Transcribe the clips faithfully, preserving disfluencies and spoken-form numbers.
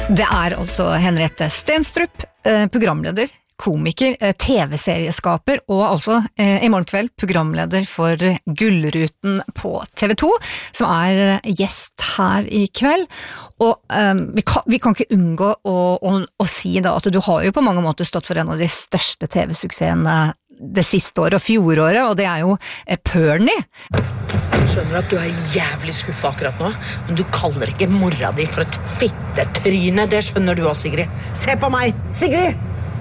Det er altså Henriette Stenstrup, programleder, komiker, tv-serieskaper og altså i morgen kveld programleder for Gullruten på T V to, som er gjest her i kveld. Og um, vi, kan, vi kan ikke unngå å, å, å si da at du har jo på mange måter stått for en av de største tv-suksessene det siste året og fjoråret, og det er jo Pernie. Jeg skjønner at du er jævlig skuffet akkurat nå, men du kaller ikke mora di for et fittetryne, det skjønner du også, Sigrid. Se på meg, Sigrid!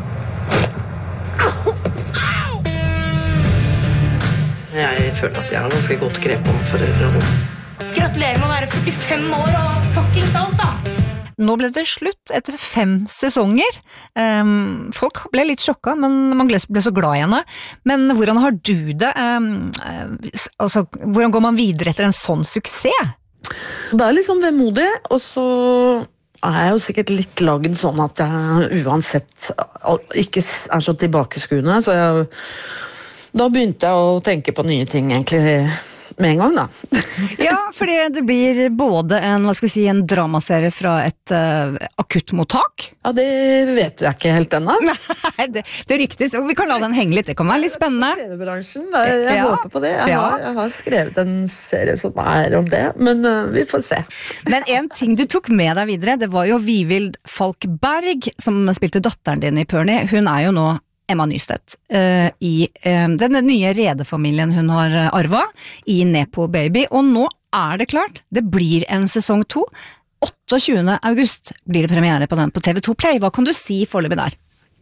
Au! Au! Jeg føler at jeg har ganske godt grep om foreldrene. Gratulerer med å være førtifem år og fuckings alt da! Nå ble det slutt etter fem sesonger. Um, folk ble litt sjokka, men man ble, ble så glad i henne. Men hvordan har du det? Um, altså, hvordan går man videre etter en sånn suksess? Det er litt sånn vemodig, og så er jeg jo sikkert litt laget sånn at jeg uansett ikke er så tilbakeskuende, så jeg, da begynte jeg å tenke på nye ting egentlig med en gang da. Ja, fordi det blir både en, hva skal vi si, en dramaserie fra et uh, akuttmottak. Ja, det vet jeg ikke helt ennå. Nei, det, det ryktes, og vi kan la den henge litt, det kan være litt spennende. T V-bransjen, jeg, jeg ja. håper på det. Jeg, ja. har, jeg har skrevet en serie som er om det, men uh, vi får se. Men en ting du tok med deg videre, det var jo Vivild Falk Berg, som spilte datteren din i Pernie. Hun er jo nå Emma Nystedt, uh, i uh, den nye redefamilien hun har arvet, i Nepo Baby, og nå er det klart, det blir en sesong to, otteogtjuende august blir det premiere på den på T V to Play. Hva kan du si foreløpig der?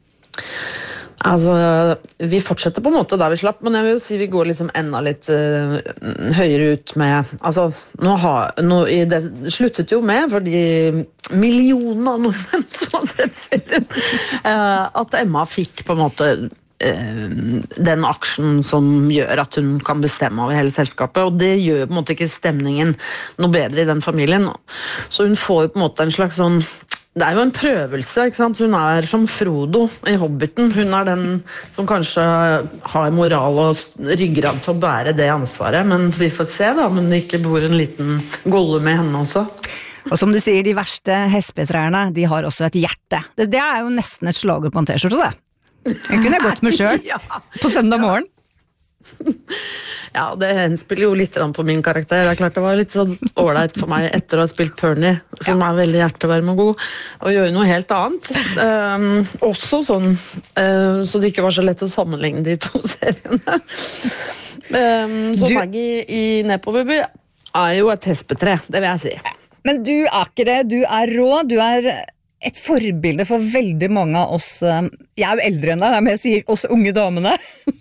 Altså, vi fortsetter på en måte der vi slapp, men jeg vil jo si vi går liksom enda litt uh, høyere ut med, altså, nå har, nå, det sluttet jo med, fordi millioner av nordmenn som har sett serien, uh, at Emma fikk på en måte uh, den aksjen som gjør at hun kan bestemme over hele selskapet, og det gjør på en måte ikke stemningen noe bedre i den familien, så hun får jo på en måte en slags sånn. Det er jo en prøvelse, ikke sant? Hun er som Frodo i Hobbiten. Hun er den som kanskje har moral og ryggrad til å bære det ansvaret, men vi får se da, men det ikke bor en liten golle med henne også. Og som du sier, de verste hespetrærne, de har også et hjerte. Det, det er jo nesten et slager på en t-skjorte, det. Jeg kunne jeg gått med selv ja. På søndag morgen. Ja, det henspiller jo litt på min karakter. Det er klart det var litt sånn ålreit for meg etter å ha spilt Pernie, som ja. Er veldig hjertevarm og god, og gjøre noe helt annet. Um, også sånn, uh, så det ikke var så lett å sammenligne de to seriene. Um, så du... Maggie i Nepo Baby er jo et hespetre, det vil jeg si. Men du er ikke det, du er rå, du er et forbilde for veldig mange av oss, jeg er jo eldre enn deg, men jeg sier også unge damene.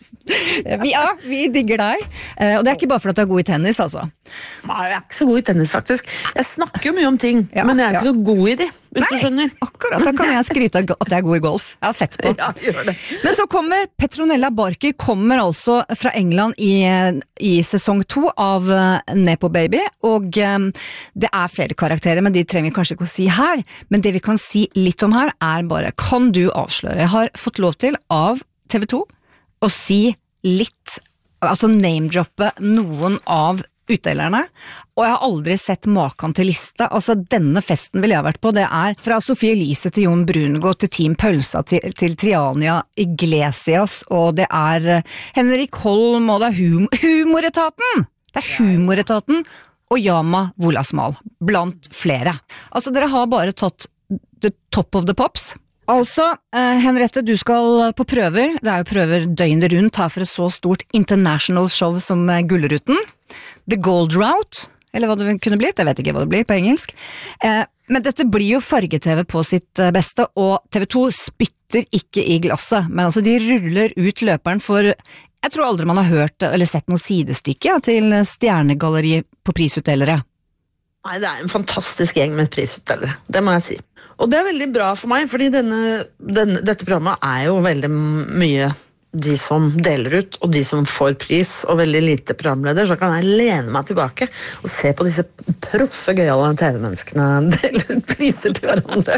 Vi, ja, vi digger deg. Og det er ikke bare for at du er god i tennis, altså. Nei, jeg er ikke så god i tennis, faktisk. Jeg snakker jo mye om ting, ja, men jeg er ikke ja. Så god i de, hvis Nei, du skjønner. Akkurat, da kan jeg skryte at jeg er god i golf. Jeg har sett på. Ja, gjør det. Men så kommer Petronella Barker, kommer altså fra England i, i sesong to av Nepo Baby, og um, det er flere karakterer, men de trenger vi kanskje ikke å si her. Men det vi kan si litt om her er bare, kan du avsløre? Jeg har fått lov til av T V to å si litt, altså name-droppe noen av utdelerne, og jeg har aldri sett maken til liste. Altså denne festen vil jeg ha vært på, det er fra Sofie Elise til Jon Brunegård til Team Pølsa til, til Triania Iglesias, og det er Henrik Holm, og det er hum Humoretaten! Det er Humoretaten og Yama Wolasmal, blant flere. Altså dere har bare tatt the top of the pops. Altså, eh, Henriette, du skal på prøver. Det er jo prøver døgnet rundt her for et så stort international show som Gullruten. The Gold Route, eller hva det kunne blitt, jeg vet ikke hva det blir på engelsk. Eh, men dette blir jo farge-tv på sitt beste, og T V to spytter ikke i glasset, men altså de ruller ut løperen for, jeg tror aldri man har hørt eller sett noen sidestykke ja, til stjernegalleri på prisutdelere. Nei, det er en fantastisk gjeng med prisutdelere, det må jeg si. Og det er veldig bra for meg, fordi denne, denne, dette programmet er jo veldig mye de som deler ut, og de som får pris, og veldig lite programleder, så kan jeg lene meg tilbake og se på disse proffe, gøyale T V-menneskene dele ut priser til hverandre.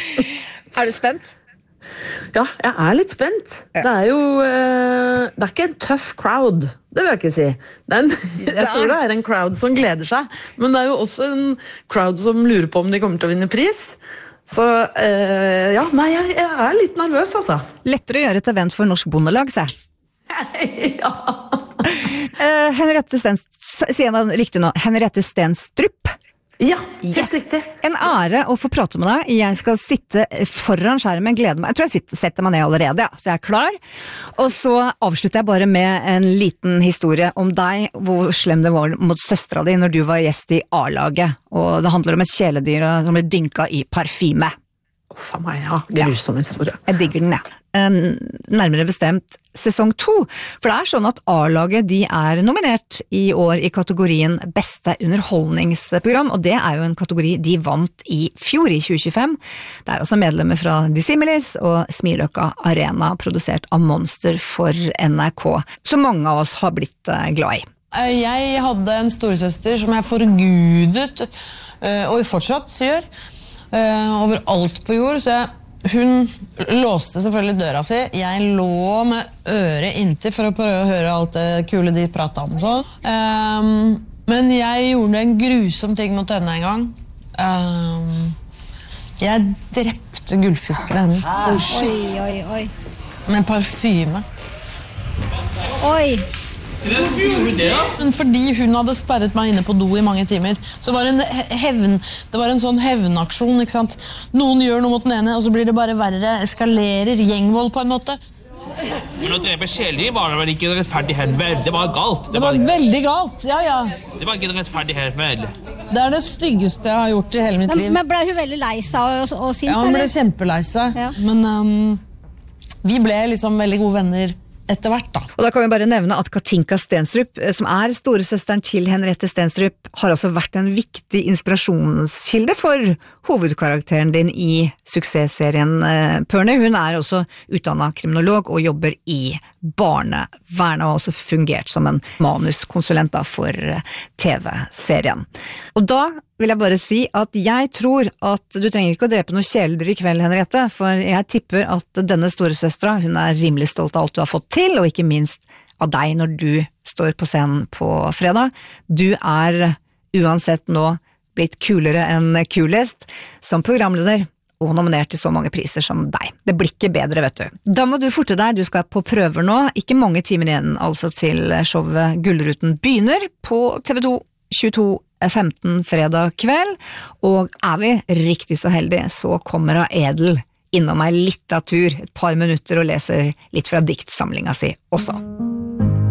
Er du spent? Ja, jeg er litt spent. Det er jo uh, det er ikke en tøff crowd, det vil jeg ikke si. Det er en, jeg tror det er en crowd som gleder seg, men det er jo også en crowd som lurer på om de kommer til å vinne pris. Så eh, ja, nei, jeg, jeg er litt nervøs, altså. Lettere å gjøre et event for Norsk Bondelag, se. Ja. uh, Henriette Stenstrup, sier jeg riktig nå, Henriette Stenstrup. Ja, helt Yes. riktig. En ære å få prate med deg. Jeg skal sitte foran skjermen, glede meg. Jeg tror jeg sitter, setter meg ned allerede, ja, så jeg er klar. Og så avslutter jeg bare med en liten historie om deg, hvor slem det var mot søstera di når du var gjest i A-laget. Og det handler om et kjæledyr som ble dynka i parfyme. Uff a meg, ja. Grusom historie. Jeg digger den, ja. Nærmere bestemt sesong to. For det er sånn at A-laget de er nominert i år i kategorien Beste underholdningsprogram, og det er jo en kategori de vant i fjor, i tjue tjuefem. Det er også medlemmer fra Dissimilis og Smiløkka Arena, produsert av Monster for N R K, som mange av oss har blitt glad i. Jeg hadde en storesøster som jeg forgudet, og fortsatt gjør, over alt på jord, så jeg, hun låste selvfølgelig døra si. Jeg lå med øret inntil for å prøve å høre alt det kule de pratet om. Sånn. Um, men jeg gjorde en grusom ting mot henne en gang. Um, jeg drepte gullfisken hennes. Oi, oi, oi. Med parfyme. Oi. Men fordi hun hadde sperret meg inne på do i mange timer, så var det en hevn, det var en sånn hevnaksjon, ikke sant? Noen gjør noe mot den ene, og så blir det bare verre, eskalerer, gjengvold på en måte. Men å drepe kjæledyr var det vel ikke rettferdig hevn, det var galt. Det var veldig galt, ja, ja. Det var ikke rettferdig hevn. Det er det styggeste jeg har gjort i hele mitt Men, liv. men ble hun veldig lei seg og, og sint, Ja, hun ble eller? kjempelei seg, Ja. men um, vi ble liksom veldig gode venner etter hvert da. Og da kan vi bare nevne at Katinka Stenstrup, som er storesøsteren til Henriette Stenstrup, har også vært en viktig inspirasjonskilde for hovedkarakteren din i suksessserien Pernie. Hun er også utdannet kriminolog og jobber i barnevernet, og har også fungert som en manuskonsulent for T V-serien. Og da vil jeg bare si at jeg tror at du trenger ikke å drepe noe kjæledyr i kveld, Henriette, for jeg tipper at denne storesøstera, hun er rimelig stolt av alt du har fått til, og ikke minst av deg når du står på scenen på fredag. Du er uansett nå blitt kulere enn kulest som programleder, og nominert til så mange priser som deg. Det blir ikke bedre, vet du. Da må du forte deg, du skal på prøver nå, ikke mange timer igjen altså til showet Gullruten begynner på T V to tjueto femten fredag kveld, og er vi riktig så heldige, så kommer Edel innom ei litt av tur, et par minutter og leser litt fra diktsamlinga si også.